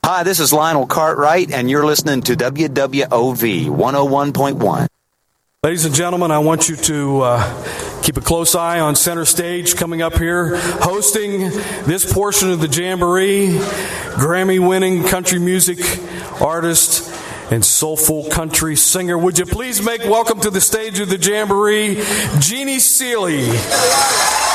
Hi, this is Lionel Cartwright, and you're listening to WWOV 101.1. Ladies and gentlemen, I want you to keep a close eye on center stage coming up here, hosting this portion of the Jamboree, Grammy-winning country music artist and soulful country singer. Would you please make welcome to the stage of the Jamboree, Jeannie Seely.